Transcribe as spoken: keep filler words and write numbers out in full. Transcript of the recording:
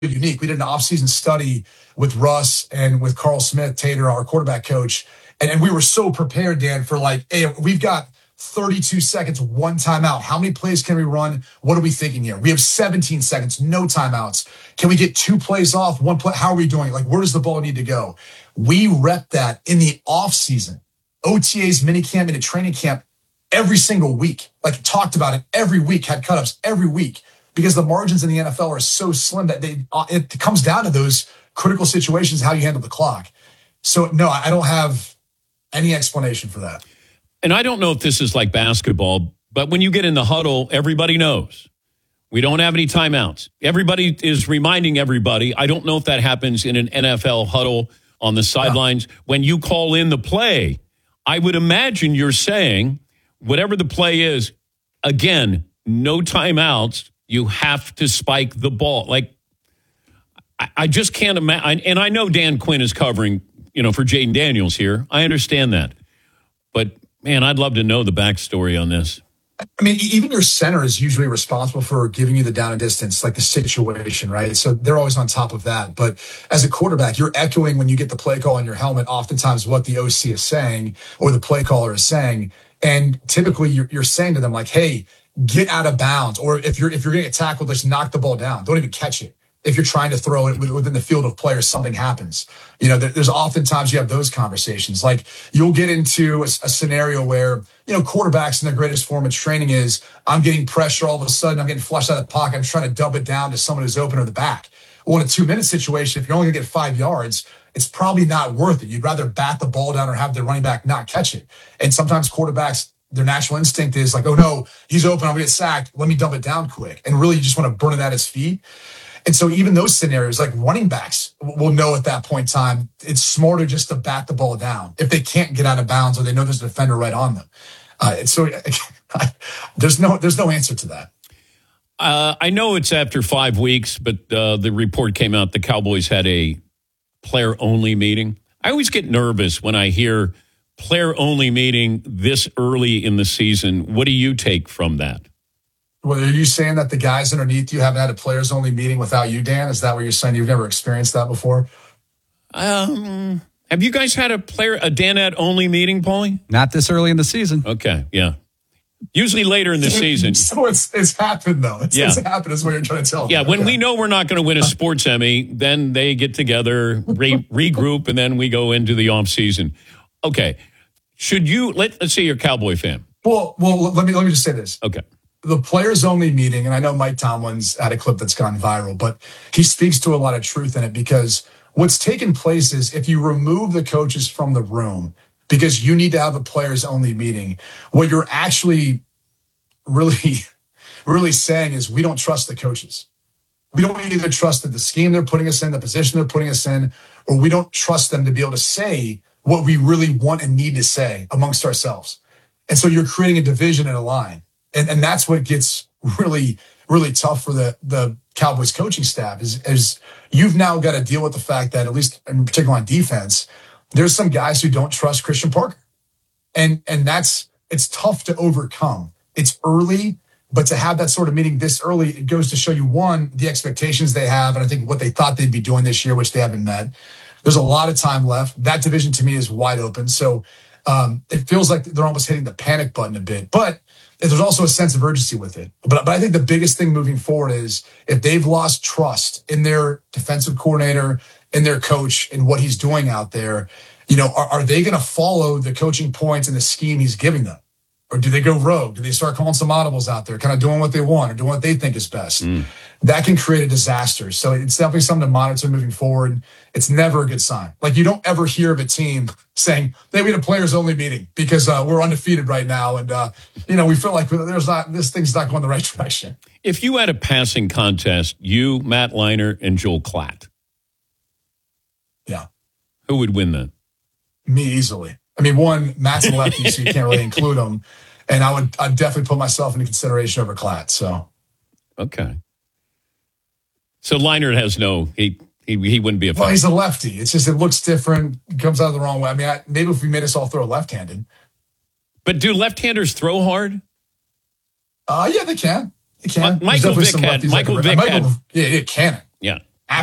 unique. We did an off-season study with Russ and with Carl Smith, Tater, our quarterback coach. And, and we were so prepared, Dan, for like, hey, we've got thirty-two seconds, one timeout. How many plays can we run? What are we thinking here? We have seventeen seconds, no timeouts. Can we get two plays off, one play? How are we doing? Like, where does the ball need to go? We rep that in the off-season, O T As, minicamp, and a training camp every single week. Like, talked about it every week, had cut-ups every week. Because the margins in the N F L are so slim that they uh, it comes down to those critical situations, how you handle the clock. So, no, I don't have any explanation for that. And I don't know if this is like basketball, but when you get in the huddle, everybody knows. We don't have any timeouts. Everybody is reminding everybody. I don't know if that happens in an N F L huddle on the sidelines. Yeah. When you call in the play, I would imagine you're saying, whatever the play is, again, no timeouts. You have to spike the ball. Like, I, I just can't imagine. And I know Dan Quinn is covering, you know, for Jayden Daniels here. I understand that. But, man, I'd love to know the backstory on this. I mean, even your center is usually responsible for giving you the down and distance, like the situation, right? So they're always on top of that. But as a quarterback, you're echoing when you get the play call on your helmet, oftentimes what the O C is saying or the play caller is saying. And typically you're, you're saying to them like, hey, get out of bounds. Or if you're if you're going to get tackled, just knock the ball down. Don't even catch it. If you're trying to throw it within the field of players, something happens. You know, there's oftentimes you have those conversations. Like you'll get into a, a scenario where, you know, quarterbacks in their greatest form of training is I'm getting pressure all of a sudden. I'm getting flushed out of the pocket. I'm trying to dub it down to someone who's open or the back. Well, in a two-minute situation, if you're only going to get five yards, it's probably not worth it. You'd rather bat the ball down or have the running back not catch it. And sometimes quarterbacks, their natural instinct is like, oh, no, he's open. I'm going to get sacked. Let me dump it down quick. And really, you just want to burn it at his feet. And so even those scenarios, like running backs will know at that point in time, it's smarter just to bat the ball down if they can't get out of bounds or they know there's a defender right on them. Uh, and so there's no there's no answer to that. Uh, I know it's after five weeks, but uh, the report came out the Cowboys had a player-only meeting. I always get nervous when I hear player-only meeting this early in the season. What do you take from that? Well, are you saying that the guys underneath you haven't had a players-only meeting without you, Dan? Is that what you're saying? You've never experienced that before? Um, have you guys had a player a Danette-only meeting, Paulie? Not this early in the season. Okay, yeah. Usually later in the season. So it's it's happened, though. It's, yeah. it's happened is what you're trying to tell me. Yeah, when okay. we know we're not going to win a sports Emmy, then they get together, re- regroup, and then we go into the off season. Okay. Should you, let, let's say you're a Cowboy fan. Well, well, let me let me just say this. Okay. The players only meeting, and I know Mike Tomlin's had a clip that's gone viral, but he speaks to a lot of truth in it because what's taken place is if you remove the coaches from the room because you need to have a players only meeting, what you're actually really, really saying is we don't trust the coaches. We don't either trust that the scheme they're putting us in, the position they're putting us in, or we don't trust them to be able to say what we really want and need to say amongst ourselves. And so you're creating a division and a line. And and that's what gets really, really tough for the, the Cowboys coaching staff is, is you've now got to deal with the fact that, at least in particular on defense, there's some guys who don't trust Christian Parker. And and that's, it's tough to overcome. It's early, but to have that sort of meeting this early, it goes to show you, one, the expectations they have, and I think what they thought they'd be doing this year, which they haven't met. There's a lot of time left. That division to me is wide open. So um, it feels like they're almost hitting the panic button a bit. But there's also a sense of urgency with it. But, but I think the biggest thing moving forward is if they've lost trust in their defensive coordinator, in their coach, and what he's doing out there, you know, are, are they going to follow the coaching points and the scheme he's giving them? Or do they go rogue? Do they start calling some audibles out there, kind of doing what they want or doing what they think is best? Mm. That can create a disaster. So it's definitely something to monitor moving forward. It's never a good sign. Like you don't ever hear of a team saying, hey, we had a players only meeting because uh, we're undefeated right now. And, uh, you know, we feel like there's not, this thing's not going the right direction. If you had a passing contest, you, Matt Leinart, and Joel Klatt. Yeah. Who would win that? Me easily. I mean, one, Matt's a lefty, so you can't really include him. And I would I'd definitely put myself into consideration over Klatt. So, okay. So Leinart has no, he he, he wouldn't be a fan. Well, he's a lefty. It's just, it looks different, comes out of the wrong way. I mean, I, maybe if we made us all throw left-handed. But do left-handers throw hard? Uh, yeah, they can. They can. Uh, Michael Vick had, Michael Vick Michael, had. Yeah, yeah, cannon. Yeah.